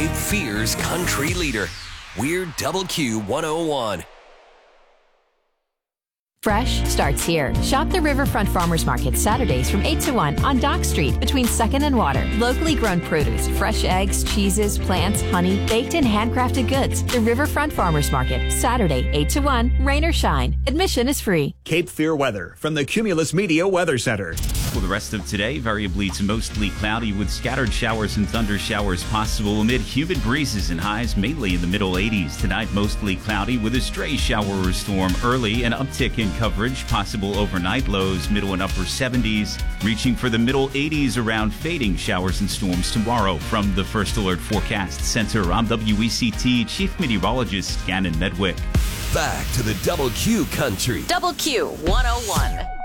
Cape Fear's country leader. We're Double Q 101. Fresh starts here. Shop the Riverfront Farmers Market Saturdays from 8 to 1 on Dock Street between 2nd and Water. Locally grown produce, fresh eggs, cheeses, plants, honey, baked and handcrafted goods. The Riverfront Farmers Market, Saturday, 8 to 1, rain or shine. Admission is free. Cape Fear weather from the Cumulus Media Weather Center. For the rest of today, variably to mostly cloudy with scattered showers and thunder showers possible amid humid breezes and highs mainly in the middle 80s. Tonight, mostly cloudy with a stray shower or storm early, an uptick in coverage possible overnight, lows middle and upper 70s, reaching for the middle 80s around fading showers and storms tomorrow. From the First Alert Forecast Center, I'm WECT Chief Meteorologist Gannon Medwick. Back to the Double Q country. Double Q 101.